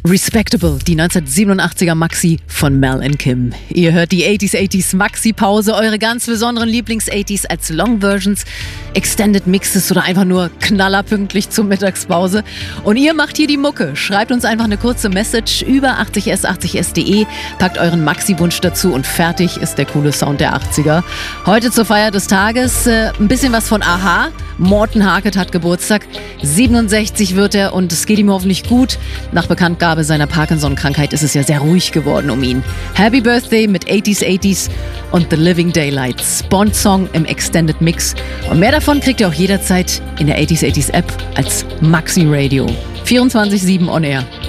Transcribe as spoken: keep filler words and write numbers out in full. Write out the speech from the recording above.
Respectable, die neunzehnhundertsiebenundachtziger Maxi von Mel and Kim. Ihr hört die achtziger achtziger Maxi-Pause, eure ganz besonderen Lieblings-achtziger als Long-Versions, Extended Mixes oder einfach nur knallerpünktlich zur Mittagspause. Und ihr macht hier die Mucke. Schreibt uns einfach eine kurze Message über achtzig s achtzig s punkt de, packt euren Maxi-Wunsch dazu und fertig ist der coole Sound der achtziger. Heute zur Feier des Tages äh, ein bisschen was von Aha. Morten Harket hat Geburtstag, siebenundsechzig wird er und es geht ihm hoffentlich gut. Nach Bekanntgabe seiner Parkinson-Krankheit ist es ja sehr ruhig geworden um ihn. Happy Birthday mit achtziger achtziger und The Living Daylights, Bond-Song im Extended Mix. Und mehr davon kriegt ihr auch jederzeit in der achtziger achtziger App als Maxi Radio. vierundzwanzig sieben on Air.